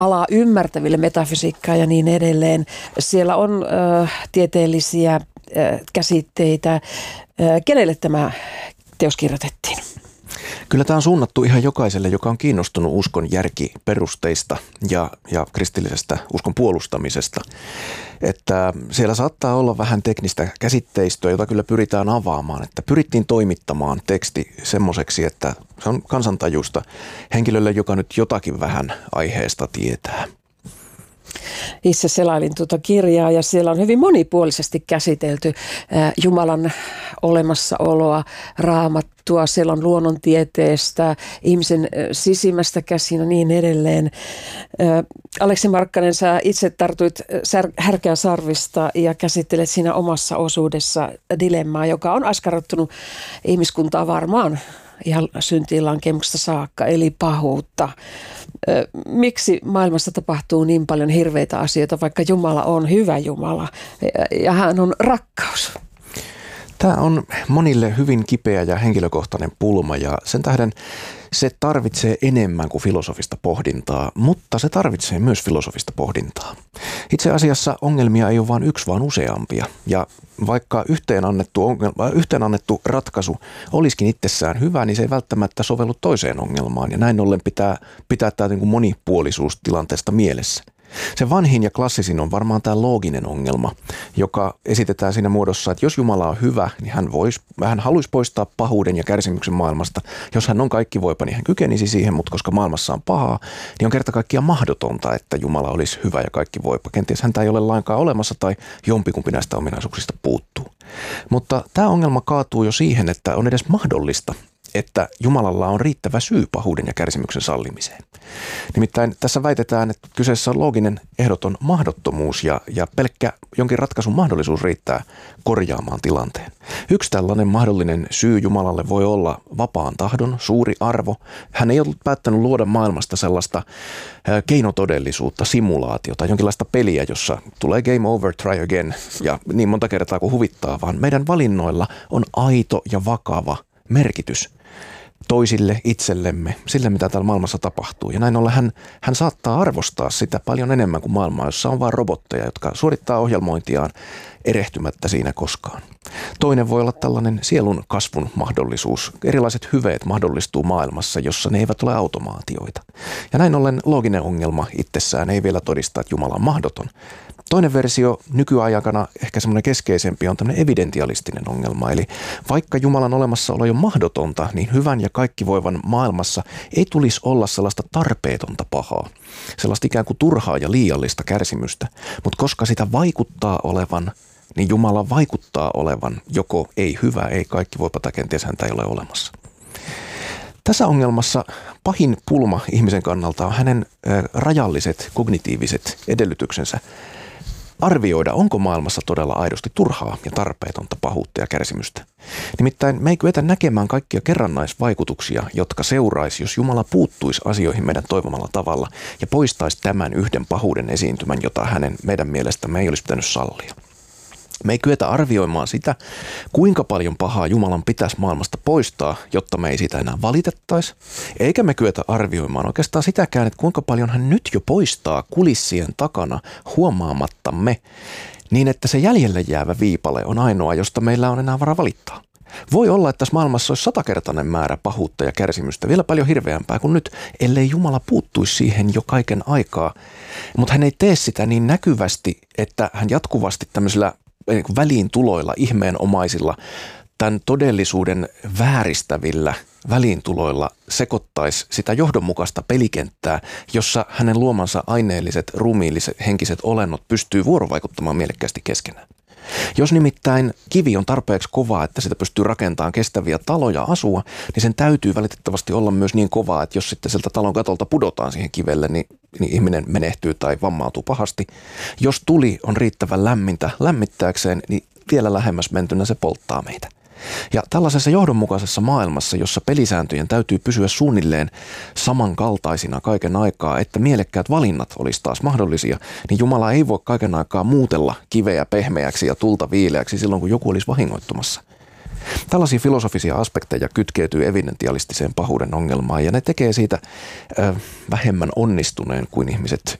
alaa ymmärtäville metafysiikkaa ja niin edelleen. Siellä on tieteellisiä käsitteitä. Kenelle tämä teos kirjoitettiin? Kyllä tämä on suunnattu ihan jokaiselle, joka on kiinnostunut uskon järkiperusteista ja kristillisestä uskon puolustamisesta. Että siellä saattaa olla vähän teknistä käsitteistöä, jota kyllä pyritään avaamaan. Että pyrittiin toimittamaan teksti semmoiseksi, että se on kansantajuista henkilölle, joka nyt jotakin vähän aiheesta tietää. Itse selailin tuota kirjaa ja siellä on hyvin monipuolisesti käsitelty Jumalan olemassaoloa, Raamattua. Siellä on luonnontieteestä, ihmisen sisimmästä käsin ja niin edelleen. Aleksi Markkanen, sä itse tartuit härkää sarvista ja käsittelet siinä omassa osuudessa dilemmaa, joka on askarruttanut ihmiskuntaa varmaan ihan syntiin lankemuksesta saakka, eli pahuutta. Miksi maailmassa tapahtuu niin paljon hirveitä asioita, vaikka Jumala on hyvä Jumala ja hän on rakkaus? Tämä on monille hyvin kipeä ja henkilökohtainen pulma ja sen tähden se tarvitsee enemmän kuin filosofista pohdintaa, mutta se tarvitsee myös filosofista pohdintaa. Itse asiassa ongelmia ei ole vain yksi, vaan useampia. Ja vaikka yhteen annettu ratkaisu olisikin itsessään hyvä, niin se ei välttämättä sovellu toiseen ongelmaan. Ja näin ollen pitää tämä monipuolisuus tilanteesta mielessä. Se vanhin ja klassisin on varmaan tämä looginen ongelma, joka esitetään siinä muodossa, että jos Jumala on hyvä, niin hän haluaisi poistaa pahuuden ja kärsimyksen maailmasta. Jos hän on kaikkivoipa, niin hän kykenisi siihen, mutta koska maailmassa on pahaa, niin on kerta kaikkiaan mahdotonta, että Jumala olisi hyvä ja kaikkivoipa. Kenties häntä ei ole lainkaan olemassa tai jompikumpi näistä ominaisuuksista puuttuu. Mutta tämä ongelma kaatuu jo siihen, että on edes mahdollista, että Jumalalla on riittävä syy pahuuden ja kärsimyksen sallimiseen. Nimittäin tässä väitetään, että kyseessä on looginen ehdoton mahdottomuus ja pelkkä jonkin ratkaisun mahdollisuus riittää korjaamaan tilanteen. Yksi tällainen mahdollinen syy Jumalalle voi olla vapaan tahdon suuri arvo. Hän ei ollut päättänyt luoda maailmasta sellaista keinotodellisuutta, simulaatiota, jonkinlaista peliä, jossa tulee game over, try again ja niin monta kertaa kuin huvittaa, vaan meidän valinnoilla on aito ja vakava merkitys toisille, itsellemme, sille mitä täällä maailmassa tapahtuu. Ja näin ollen hän saattaa arvostaa sitä paljon enemmän kuin maailmaa, jossa on vain robotteja, jotka suorittaa ohjelmointiaan erehtymättä siinä koskaan. Toinen voi olla tällainen sielun kasvun mahdollisuus. Erilaiset hyveet mahdollistuu maailmassa, jossa ne eivät ole automaatioita. Ja näin ollen looginen ongelma itsessään ei vielä todista, että Jumala on mahdoton. Toinen versio nykyaikana, ehkä semmoinen keskeisempi, on tämmöinen evidentialistinen ongelma. Eli vaikka Jumalan olemassaolo on mahdotonta, niin hyvän ja kaikkivoivan maailmassa ei tulisi olla sellaista tarpeetonta pahaa. Sellaista ikään kuin turhaa ja liiallista kärsimystä. Mutta koska sitä vaikuttaa olevan, niin Jumala vaikuttaa olevan joko ei hyvä, ei kaikkivoipa tai kenties häntä ei ole olemassa. Tässä ongelmassa pahin pulma ihmisen kannalta on hänen rajalliset kognitiiviset edellytyksensä arvioida, onko maailmassa todella aidosti turhaa ja tarpeetonta pahuutta ja kärsimystä. Nimittäin me ei kyetä näkemään kaikkia kerrannaisvaikutuksia, jotka seuraisi, jos Jumala puuttuisi asioihin meidän toivomalla tavalla ja poistaisi tämän yhden pahuuden esiintymän, jota meidän mielestämme ei olisi pitänyt sallia. Me ei kyetä arvioimaan sitä, kuinka paljon pahaa Jumalan pitäisi maailmasta poistaa, jotta me ei sitä enää valitettaisi. Eikä me kyetä arvioimaan oikeastaan sitäkään, että kuinka paljon hän nyt jo poistaa kulissien takana huomaamattamme, niin että se jäljelle jäävä viipale on ainoa, josta meillä on enää varaa valittaa. Voi olla, että tässä maailmassa olisi 100-kertainen määrä pahuutta ja kärsimystä, vielä paljon hirveämpää kuin nyt, ellei Jumala puuttuisi siihen jo kaiken aikaa. Mutta hän ei tee sitä niin näkyvästi, että hän jatkuvasti tämmöisillä väliintuloilla, ihmeenomaisilla, tämän todellisuuden vääristävillä väliintuloilla sekoittaisi sitä johdonmukaista pelikenttää, jossa hänen luomansa aineelliset, ruumiilliset, henkiset olennot pystyy vuorovaikuttamaan mielekkäästi keskenään. Jos nimittäin kivi on tarpeeksi kovaa, että sitä pystyy rakentamaan kestäviä taloja asua, niin sen täytyy valitettavasti olla myös niin kovaa, että jos sitten sieltä talon katolta pudotaan siihen kivelle, niin ihminen menehtyy tai vammautuu pahasti. Jos tuli on riittävän lämmintä lämmittääkseen, niin vielä lähemmäs mentynä se polttaa meitä. Ja tällaisessa johdonmukaisessa maailmassa, jossa pelisääntöjen täytyy pysyä suunnilleen samankaltaisina kaiken aikaa, että mielekkäät valinnat olisi taas mahdollisia, niin Jumala ei voi kaiken aikaa muutella kiveä pehmeäksi ja tulta viileäksi silloin, kun joku olisi vahingoittumassa. Tällaisia filosofisia aspekteja kytkeytyy evidentialistiseen pahuuden ongelmaan ja ne tekee siitä vähemmän onnistuneen kuin ihmiset